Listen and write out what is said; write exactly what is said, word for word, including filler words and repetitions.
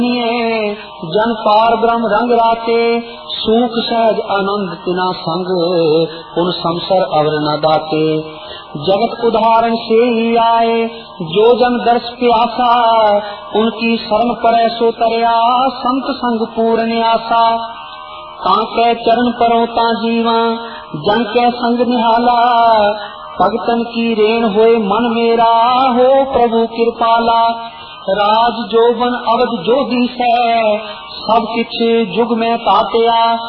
जन पार ब्रह्म रंग राते सूख सहज आनंद तिना संग उन संसर अवर न दाते। जगत उदाहरण से ही आए जो जन दर्श प्यासा उनकी शरण परै सो तरया संत संग पूर्ण आसा। ताके चरण परो ता जीवा जन के संग निहाला भगतन की रेण होए मन मेरा हो प्रभु कृपाला। राज जोबन अवध जोगी से सब किछ जुग में तात्या